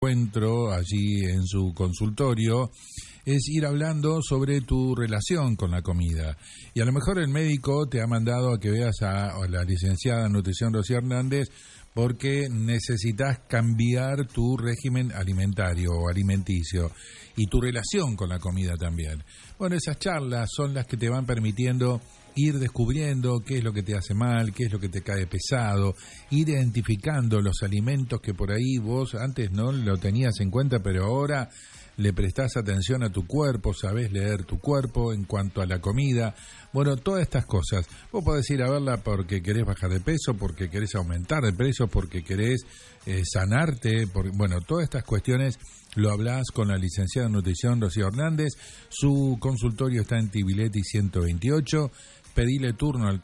encuentro allí en su consultorio es ir hablando sobre tu relación con la comida. Y a lo mejor el médico te ha mandado a que veas a la licenciada en nutrición Rocío Hernández porque necesitas cambiar tu régimen alimentario o alimenticio y tu relación con la comida también. Bueno, esas charlas son las que te van permitiendo ir descubriendo qué es lo que te hace mal, qué es lo que te cae pesado, ir identificando los alimentos que por ahí vos antes no lo tenías en cuenta, pero ahora le prestás atención a tu cuerpo, sabés leer tu cuerpo en cuanto a la comida. Bueno, todas estas cosas. Vos podés ir a verla porque querés bajar de peso, porque querés aumentar de peso, porque querés sanarte. Bueno, todas estas cuestiones lo hablás con la licenciada en nutrición Rocío Hernández. Su consultorio está en Tibiletti 128. Pedile turno al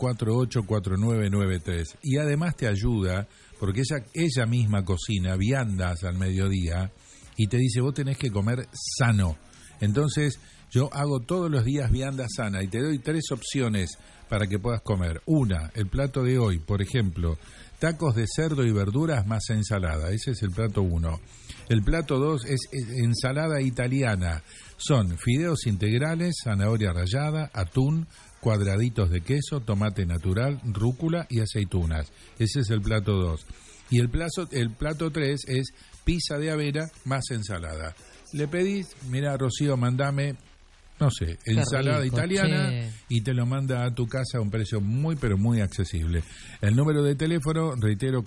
484993. Y además te ayuda, porque ella misma cocina viandas al mediodía y te dice, vos tenés que comer sano. Entonces, yo hago todos los días vianda sana y te doy 3 opciones para que puedas comer. Una, el plato de hoy, por ejemplo, tacos de cerdo y verduras más ensalada. Ese es el plato 1. El plato 2 es ensalada italiana. Son fideos integrales, zanahoria rallada, atún, cuadraditos de queso, tomate natural, rúcula y aceitunas. Ese es el plato 2. Y el plato 3 es pizza de avena más ensalada. Le pedís, mira Rocío, mandame, no sé, ensalada rico, italiana, che. Y te lo manda a tu casa a un precio muy, pero muy accesible. El número de teléfono, reitero,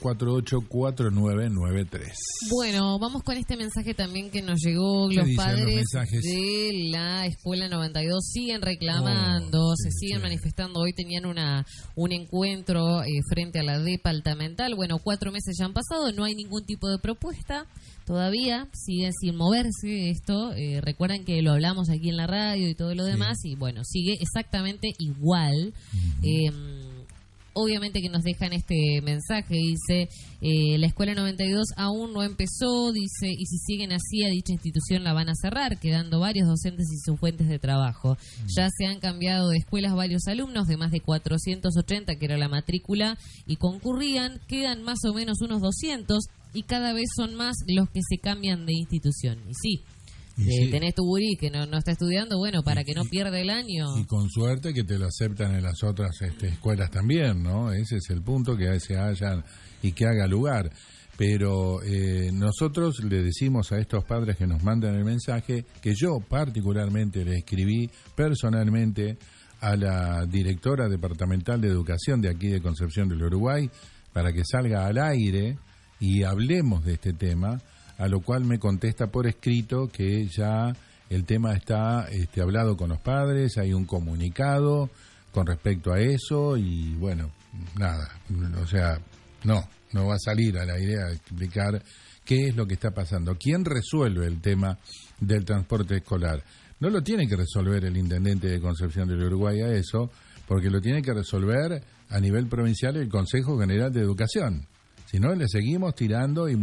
484993. Bueno, vamos con este mensaje también que nos llegó. Los padres de la Escuela 92 siguen reclamando, se siguen manifestando. Hoy tenían un encuentro frente a la departamental. Bueno, 4 meses ya han pasado, no hay ningún tipo de propuesta. Todavía sigue sin moverse esto. Recuerden que lo hablamos aquí en la radio y todo lo demás. Y bueno, sigue exactamente igual. Obviamente que nos dejan este mensaje. Dice, la Escuela 92 aún no empezó. Dice, y si siguen así, a dicha institución la van a cerrar, quedando varios docentes y sus fuentes de trabajo. Ya se han cambiado de escuelas varios alumnos, de más de 480, que era la matrícula, y concurrían. Quedan más o menos unos 200. Y cada vez son más los que se cambian de institución. Y sí, tenés tu gurí que no está estudiando, bueno, para que no pierda el año. Y con suerte que te lo aceptan en las otras escuelas también, ¿no? Ese es el punto, que se hayan y que haga lugar. Pero nosotros le decimos a estos padres que nos mandan el mensaje, que yo particularmente le escribí personalmente a la directora departamental de educación de aquí de Concepción del Uruguay, para que salga al aire y hablemos de este tema, a lo cual me contesta por escrito que ya el tema está hablado con los padres, hay un comunicado con respecto a eso y bueno, nada, o sea, no va a salir al aire a explicar qué es lo que está pasando. ¿Quién resuelve el tema del transporte escolar? No lo tiene que resolver el intendente de Concepción del Uruguay a eso, porque lo tiene que resolver a nivel provincial el Consejo General de Educación. Si no, le seguimos tirando y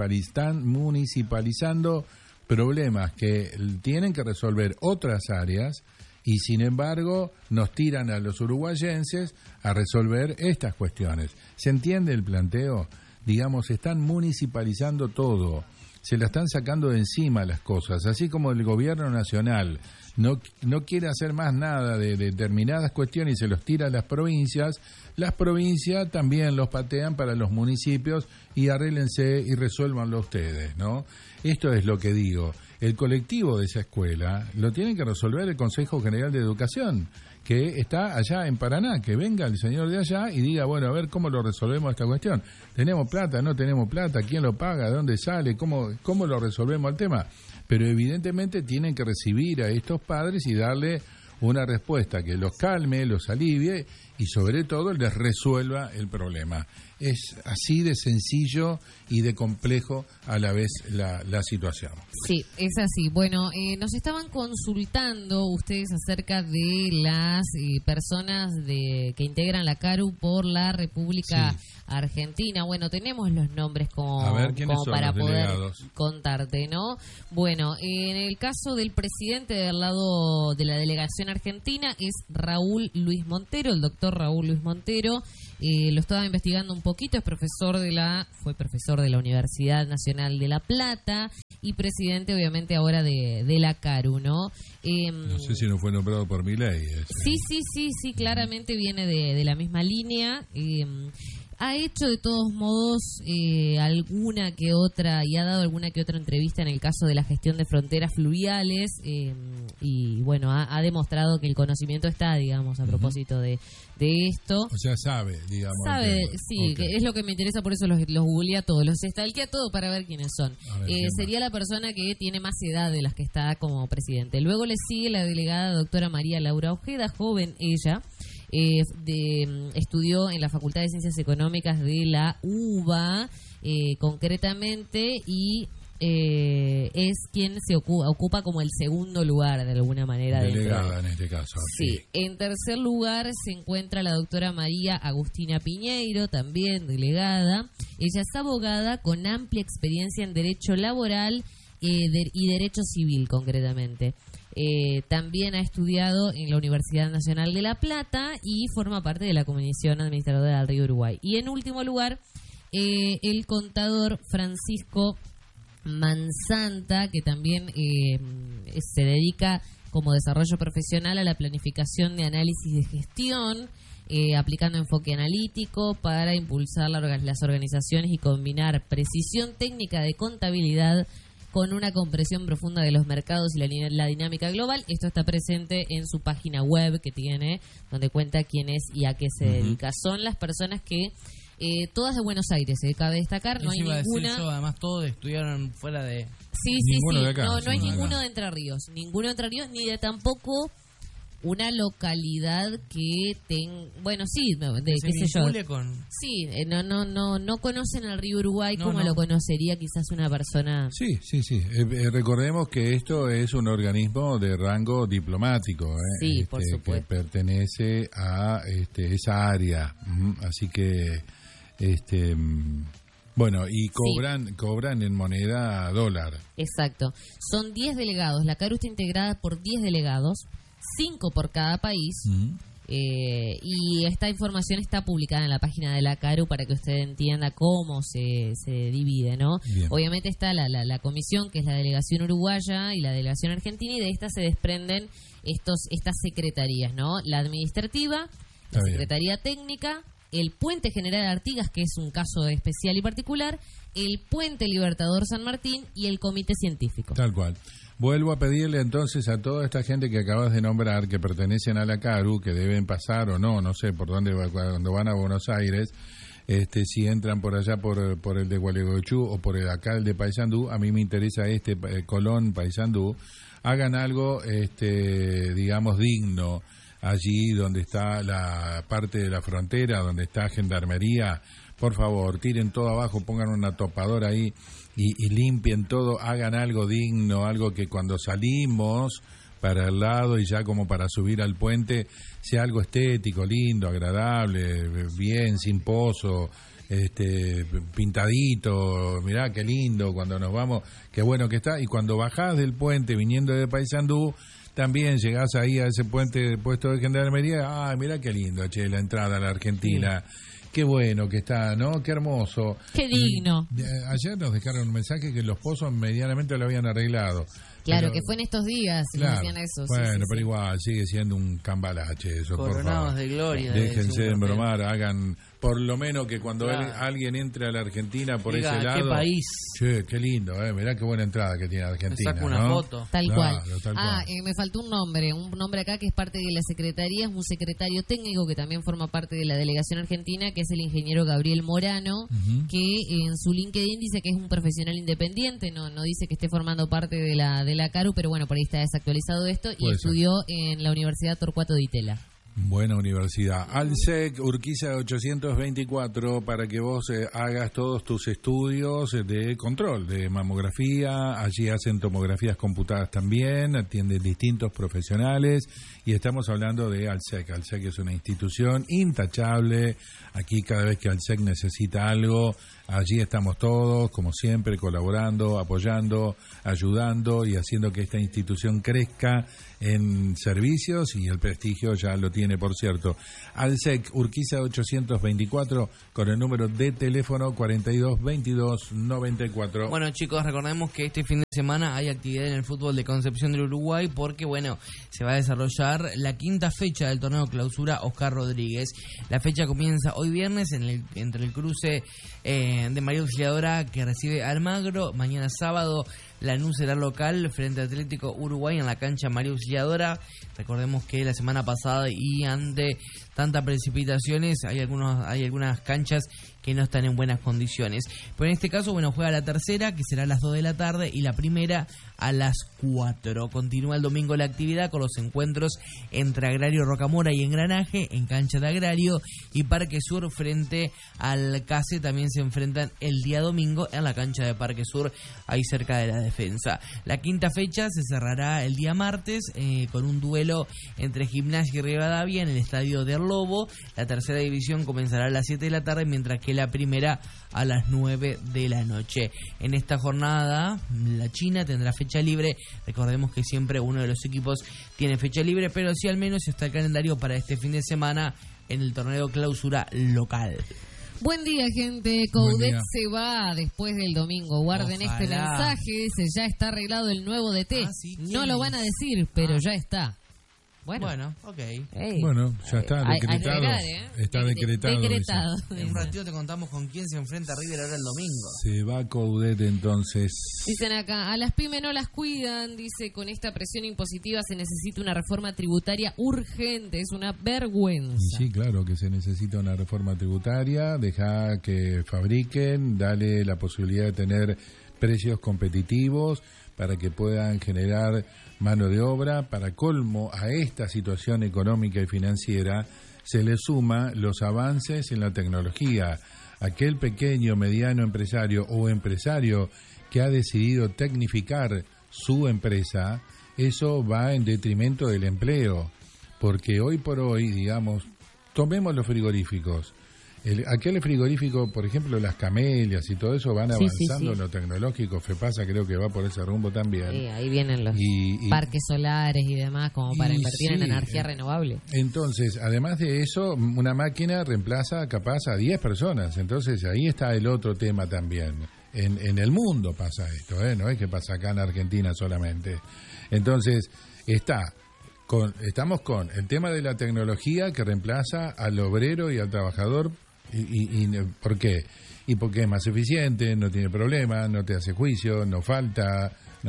municipalizando problemas que tienen que resolver otras áreas y, sin embargo, nos tiran a los uruguayenses a resolver estas cuestiones. ¿Se entiende el planteo? Digamos, están municipalizando todo, se la están sacando de encima las cosas, así como el gobierno nacional no quiere hacer más nada de determinadas cuestiones y se los tira a las provincias también los patean para los municipios y arréglense y resuélvanlo ustedes, ¿no? Esto es lo que digo. El colectivo de esa escuela lo tiene que resolver el Consejo General de Educación, que está allá en Paraná, que venga el señor de allá y diga, bueno, a ver cómo lo resolvemos esta cuestión. ¿Tenemos plata? ¿No tenemos plata? ¿Quién lo paga? ¿De dónde sale? ¿Cómo lo resolvemos el tema? Pero evidentemente tienen que recibir a estos padres y darle una respuesta que los calme, los alivie y sobre todo les resuelva el problema. Es así de sencillo y de complejo a la vez la situación. Sí, es así. Bueno, nos estaban consultando ustedes acerca de las personas que integran la CARU por la República Argentina. Bueno, tenemos los nombres como para poder contarte, ¿no? Bueno, en el caso del presidente del lado de la delegación argentina es Raúl Luis Montero, el doctor Raúl Luis Montero. Lo estaba investigando un poquito, fue profesor de la Universidad Nacional de La Plata y presidente, obviamente, ahora de la CARU, ¿no? No sé si no fue nombrado por Milei. Sí, claramente viene de la misma línea. Ha hecho de todos modos alguna que otra y ha dado alguna que otra entrevista en el caso de la gestión de fronteras fluviales y bueno, ha demostrado que el conocimiento está, digamos, a propósito de esto. O sea, sabe, digamos. Sabe, sí, okay. Que es lo que me interesa, por eso los googlea todos, los stalkea todos para ver quiénes son. Sería la persona que tiene más edad de las que está como presidente. Luego le sigue la delegada doctora María Laura Ojeda, joven ella. Estudió en la Facultad de Ciencias Económicas de la UBA, concretamente, y es quien se ocupa como el segundo lugar, de alguna manera. Delegada en este caso. Sí. En tercer lugar se encuentra la doctora María Agustina Piñeiro, también delegada. Ella es abogada con amplia experiencia en derecho laboral y derecho civil, concretamente. También ha estudiado en la Universidad Nacional de La Plata y forma parte de la Comisión Administradora del Río Uruguay. Y en último lugar, el contador Francisco Mansanta, que también se dedica como desarrollo profesional a la planificación de análisis de gestión, aplicando enfoque analítico para impulsar las organizaciones y combinar precisión técnica de contabilidad con una comprensión profunda de los mercados y la dinámica global. Esto está presente en su página web que tiene, donde cuenta quién es y a qué se dedica. Son las personas que, todas de Buenos Aires, cabe destacar, no hay ninguna... Además todos estudiaron fuera de... Sí. De acá, no hay ninguno de Entre Ríos, ni de tampoco una localidad que bueno, sí, de qué sé yo. Sí, no conocen al río Uruguay como lo conocería quizás una persona. Sí. Recordemos que esto es un organismo de rango diplomático, sí, por supuesto, que pertenece a esa área, así que bueno, y cobran en moneda dólar. Exacto. Son 10 delegados. La CARU está integrada por 10 delegados, 5 por cada país. Y esta información está publicada en la página de la CARU para que usted entienda cómo se divide, ¿no? Bien. Obviamente está la comisión, que es la delegación uruguaya y la delegación argentina, y de esta se desprenden estas secretarías, ¿no? La administrativa, la secretaría técnica, el Puente General Artigas, que es un caso especial y particular, el Puente Libertador San Martín y el Comité Científico. Tal cual. Vuelvo a pedirle entonces a toda esta gente que acabas de nombrar, que pertenecen a la CARU, que deben pasar o no sé por dónde, cuando van a Buenos Aires, si entran por allá por el de Gualeguaychú o por el acá el de Paysandú, a mí me interesa Colón, Paysandú, hagan algo, digamos, digno allí donde está la parte de la frontera, donde está Gendarmería. Por favor, tiren todo abajo, pongan una topadora ahí y limpien todo, hagan algo digno, algo que cuando salimos para el lado y ya como para subir al puente sea algo estético, lindo, agradable, bien, sin pozo, pintadito. Mirá qué lindo cuando nos vamos, qué bueno que está. Y cuando bajás del puente viniendo de Paysandú, también llegás ahí a ese puente puesto de Gendarmería, mirá qué lindo, la entrada a la Argentina. Sí. Qué bueno que está, ¿no? Qué hermoso. Qué digno. Ayer nos dejaron un mensaje que los pozos medianamente lo habían arreglado. Claro, que fue en estos días, claro, decían eso. Bueno, pero igual, sigue siendo un cambalache eso, por favor. De gloria. Déjense de embromar, hagan por lo menos que cuando alguien entre a la Argentina por ese lado... ¿Qué país? Che, qué lindo, mirá qué buena entrada que tiene Argentina. Me saco una foto. Tal cual. Cual. Me faltó un nombre acá que es parte de la Secretaría, es un secretario técnico que también forma parte de la delegación argentina, que es el ingeniero Gabriel Morano, que en su LinkedIn dice que es un profesional independiente, no dice que esté formando parte de la CARU, pero bueno, por ahí está desactualizado esto, y estudió en la Universidad Torcuato Di Tella. Buena universidad. Alsec, Urquiza 824, para que vos hagas todos tus estudios de control, de mamografía. Allí hacen tomografías computadas también, atienden distintos profesionales. Y estamos hablando de Alsec. Alsec es una institución intachable. Aquí cada vez que Alsec necesita algo, Allí estamos todos, como siempre, colaborando, apoyando, ayudando y haciendo que esta institución crezca en servicios, y el prestigio ya lo tiene, por cierto. Alsec, Urquiza 824, con el número de teléfono 422294. Bueno, chicos, recordemos que este fin de semana hay actividad en el fútbol de Concepción del Uruguay, porque, bueno, se va a desarrollar la quinta fecha del torneo Clausura Oscar Rodríguez. La fecha comienza hoy viernes entre el cruce de María Auxiliadora, que recibe Almagro. Mañana sábado Lanús será local frente al Atlético Uruguay en la cancha María Auxiliadora. Recordemos que la semana pasada, y ante tantas precipitaciones, hay algunas canchas que no están en buenas condiciones. Pero en este caso, bueno, juega la tercera, que será a las 2 de la tarde, y la primera a las 4. Continúa el domingo la actividad con los encuentros entre Agrario Rocamora y Engranaje en cancha de Agrario, y Parque Sur frente al CASE también se enfrentan el día domingo en la cancha de Parque Sur, ahí cerca de la Defensa. La quinta fecha se cerrará el día martes con un duelo entre Gimnasia y Rivadavia en el estadio del Lobo. La tercera división comenzará a las 7 de la tarde, mientras que la primera a las 9 de la noche. En esta jornada, la China tendrá fecha libre. Recordemos que siempre uno de los equipos tiene fecha libre, pero sí al menos está el calendario para este fin de semana en el torneo Clausura local. Buen día, gente. Coudet se va después del domingo. Guarden Ojalá. este mensaje. Dice, ya está arreglado el nuevo DT. Sí, no lo van a decir, pero ya está. Bueno, ok. Hey. Bueno, ya está decretado. Está decretado. Decretado. En un ratito te contamos con quién se enfrenta a River ahora el domingo. Se va Coudet entonces. Dicen acá, a las pymes no las cuidan. Dice, con esta presión impositiva se necesita una reforma tributaria urgente. Es una vergüenza. Y sí, claro que se necesita una reforma tributaria. Deja que fabriquen, dale la posibilidad de tener precios competitivos para que puedan generar mano de obra. Para colmo a esta situación económica y financiera se le suma los avances en la tecnología. Aquel pequeño, mediano empresario o empresario que ha decidido tecnificar su empresa, eso va en detrimento del empleo, porque hoy por hoy, digamos, tomemos los frigoríficos. Aquel frigorífico, por ejemplo, las camelias y todo eso van avanzando en lo tecnológico. FEPASA creo que va por ese rumbo también. Sí, ahí vienen los parques solares y demás, como para invertir en energía renovable. Entonces, además de eso, una máquina reemplaza capaz a 10 personas. Entonces, ahí está el otro tema también. En el mundo pasa esto, no es que pasa acá en Argentina solamente. Entonces, estamos con el tema de la tecnología que reemplaza al obrero y al trabajador. ¿Y por qué? Y porque es más eficiente, no tiene problema, no te hace juicio, no falta,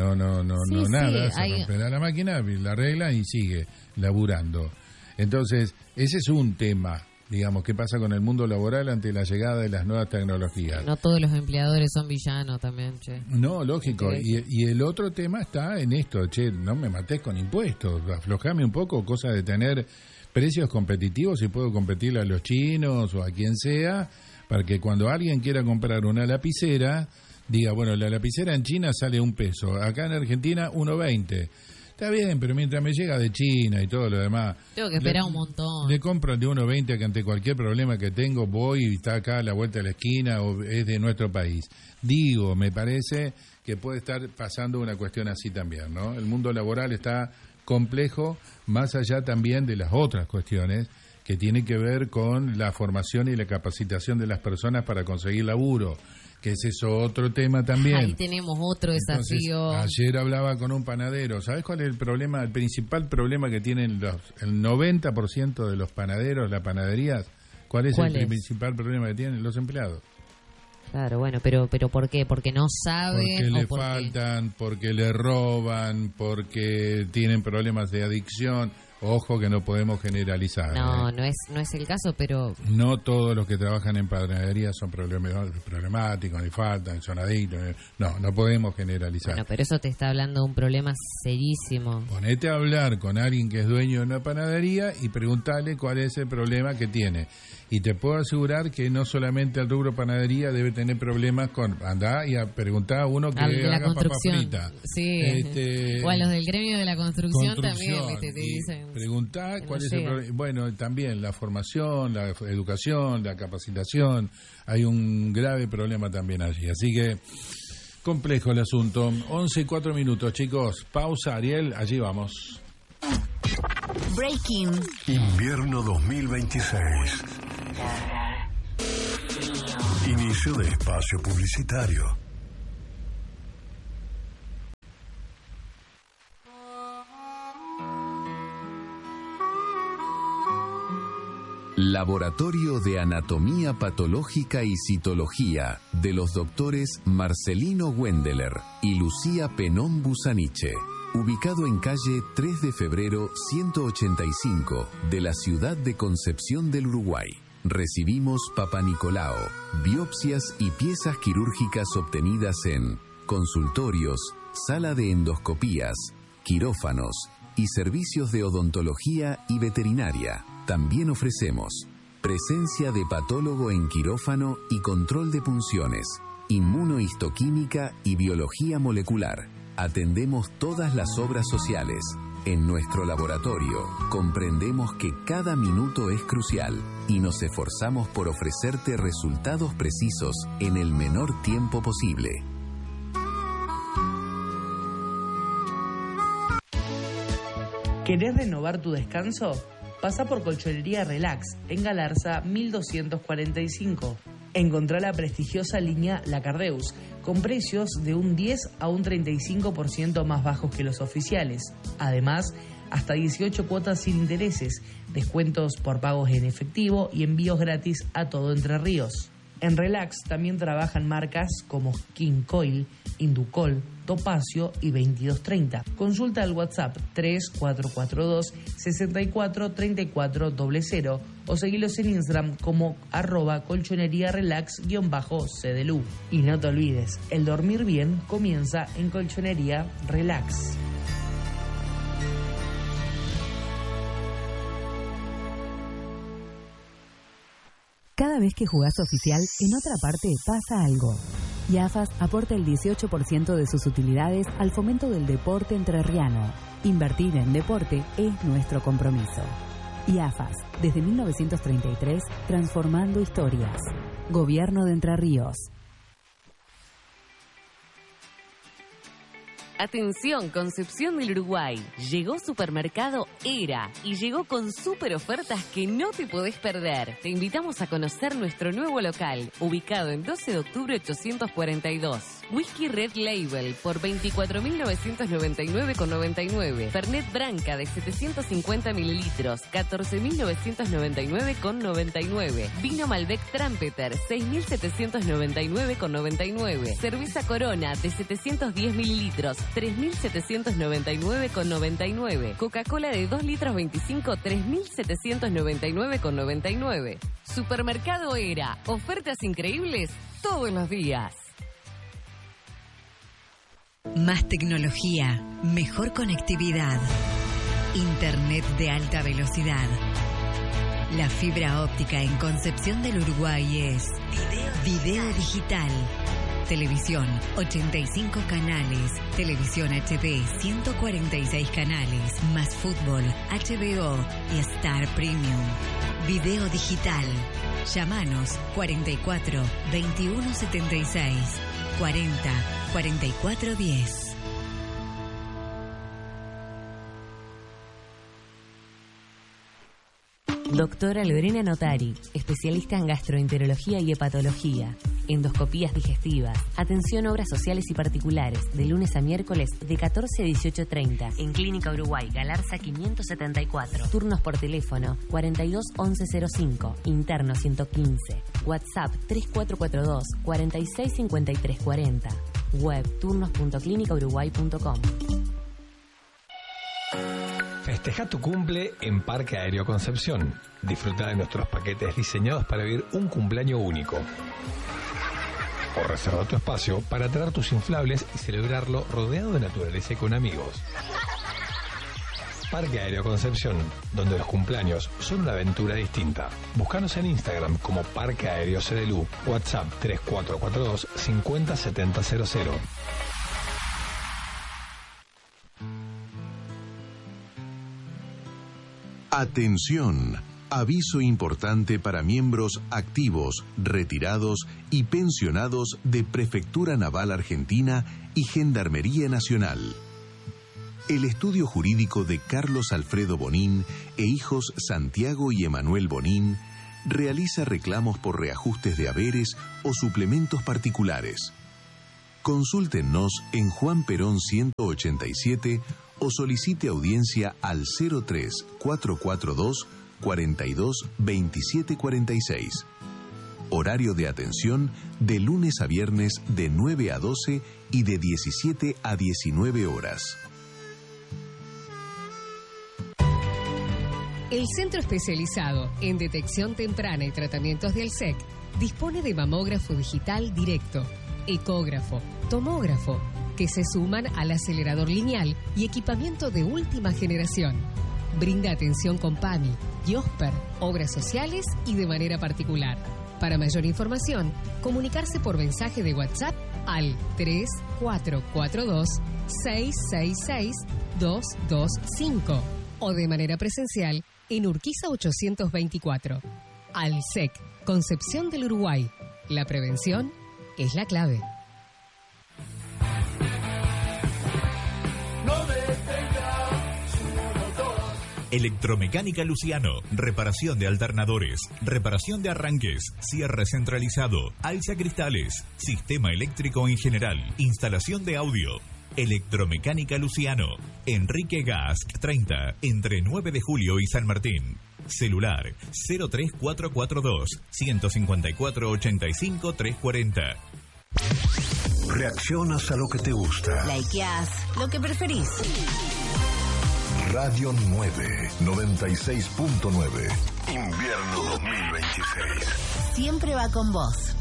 nada, se romperá la máquina, la arregla y sigue laburando. Entonces, ese es un tema, digamos, ¿qué pasa con el mundo laboral ante la llegada de las nuevas tecnologías? No todos los empleadores son villanos también, che. No, lógico. Y el otro tema está en esto, che, no me matés con impuestos, aflojame un poco, cosa de tener precios competitivos, si puedo competirle a los chinos o a quien sea, para que cuando alguien quiera comprar una lapicera, diga, bueno, la lapicera en China sale $1, acá en Argentina 1.20. Está bien, pero mientras me llega de China y todo lo demás... Tengo que esperar un montón. Le compro de 1.20 que ante cualquier problema que tengo voy y está acá a la vuelta de la esquina o es de nuestro país. Digo, me parece que puede estar pasando una cuestión así también, ¿no? El mundo laboral está complejo, más allá también de las otras cuestiones que tienen que ver con la formación y la capacitación de las personas para conseguir laburo, que ese es otro tema también. Ahí tenemos otro desafío. Entonces, ayer hablaba con un panadero. ¿Sabes cuál es el problema, el principal problema que tienen el 90% de los panaderos, las panaderías? ¿Cuál es el principal problema que tienen? Los empleados. Claro, bueno, pero ¿por qué? ¿Porque no saben? Porque le faltan, porque le roban, porque tienen problemas de adicción. Ojo que no podemos generalizar. No, no es el caso, pero... No todos los que trabajan en panadería son problemáticos, ni faltan, son adictos. No podemos generalizar. Bueno, pero eso te está hablando de un problema serísimo. Ponete a hablar con alguien que es dueño de una panadería y preguntale cuál es el problema que tiene. Y te puedo asegurar que no solamente el rubro panadería debe tener problemas con... Andá y preguntá a uno que haga papa frita. Sí. O a los del gremio de la construcción también, te dicen... Preguntá que cuál no es el llegan. problema. Bueno, también la formación, la educación, la capacitación. Hay un grave problema también allí. Así que complejo el asunto. 11:04, chicos. Pausa, Ariel. Allí vamos. Breaking. Invierno 2026. Inicio de espacio publicitario. Laboratorio de Anatomía Patológica y Citología de los doctores Marcelino Wendeler y Lucía Penón Busaniche. Ubicado en calle 3 de febrero 185 de la ciudad de Concepción del Uruguay. Recibimos Papa Nicolao, biopsias y piezas quirúrgicas obtenidas en consultorios, sala de endoscopías, quirófanos y servicios de odontología y veterinaria. También ofrecemos presencia de patólogo en quirófano y control de punciones, inmunohistoquímica y biología molecular. Atendemos todas las obras sociales. En nuestro laboratorio comprendemos que cada minuto es crucial y nos esforzamos por ofrecerte resultados precisos en el menor tiempo posible. ¿Querés renovar tu descanso? Pasa por Colchonería Relax, en Galarza 1245. Encontrá la prestigiosa línea La Cardeus, con precios de un 10 a un 35% más bajos que los oficiales. Además, hasta 18 cuotas sin intereses, descuentos por pagos en efectivo y envíos gratis a todo Entre Ríos. En Relax también trabajan marcas como King Coil, Inducol, Topacio y 2230. Consulta al WhatsApp 3442 643400 o seguilos en Instagram como @colchonería-relax_CDLU. Y no te olvides, el dormir bien comienza en Colchonería Relax. Cada vez que jugás oficial, en otra parte pasa algo. Y AFAS aporta el 18% de sus utilidades al fomento del deporte entrerriano. Invertir en deporte es nuestro compromiso. Y AFAS, desde 1933, transformando historias. Gobierno de Entre Ríos. Atención, Concepción del Uruguay. Llegó Supermercado Era y llegó con super ofertas que no te podés perder. Te invitamos a conocer nuestro nuevo local, ubicado en 12 de octubre 842. Whisky Red Label por 24.999,99. Fernet Branca de 750 mililitros, 14.999,99. Vino Malbec Trumpeter, 6.799,99. Cerveza Corona de 710 mililitros, 3.799,99. Coca-Cola de 2 litros 25, 3.799,99. Supermercado Era. Ofertas increíbles todos los días. Más tecnología, mejor conectividad, internet de alta velocidad. La fibra óptica en Concepción del Uruguay es Video Digital. Televisión, 85 canales. Televisión HD, 146 canales. Más fútbol, HBO y Star Premium. Video Digital. Llámanos 44 21 76 40 44 10. Doctora Lorena Notari, especialista en gastroenterología y hepatología, endoscopías digestivas, atención a obras sociales y particulares, de lunes a miércoles de 14 a 18:30, en Clínica Uruguay, Galarza 574, turnos por teléfono 42 1105, interno 115, WhatsApp 3442 46 53 40, web turnos.clinicauruguay.com. Festeja tu cumple en Parque Aéreo Concepción. Disfruta de nuestros paquetes diseñados para vivir un cumpleaños único. O reserva tu espacio para traer tus inflables y celebrarlo rodeado de naturaleza y con amigos. Parque Aéreo Concepción, donde los cumpleaños son una aventura distinta. Búscanos en Instagram como Parque Aéreo CDLU, WhatsApp 3442 50 70 00. Atención. Aviso importante para miembros activos, retirados y pensionados de Prefectura Naval Argentina y Gendarmería Nacional. El estudio jurídico de Carlos Alfredo Bonín e hijos Santiago y Emanuel Bonín realiza reclamos por reajustes de haberes o suplementos particulares. Consúltenos en Juan Perón 187 o solicite audiencia al 03 442 42 27 46. Horario de atención de lunes a viernes de 9 a 12 y de 17 a 19 horas. El Centro Especializado en Detección Temprana y Tratamientos del SEC dispone de mamógrafo digital directo, ecógrafo, tomógrafo, que se suman al acelerador lineal y equipamiento de última generación. Brinda atención con PAMI, IOSPER, obras sociales y de manera particular. Para mayor información, comunicarse por mensaje de WhatsApp al 3442-666-225 o de manera presencial en Urquiza 824. ALSEC, Concepción del Uruguay. La prevención es la clave. Electromecánica Luciano, reparación de alternadores, reparación de arranques, cierre centralizado, alza cristales, sistema eléctrico en general, instalación de audio. Electromecánica Luciano, Enrique Gask 30, entre 9 de julio y San Martín. Celular 03442 154 85 340. Reaccionas a lo que te gusta. Likeás lo que preferís. Radio 9, 96.9. Invierno 2026. Siempre va con vos.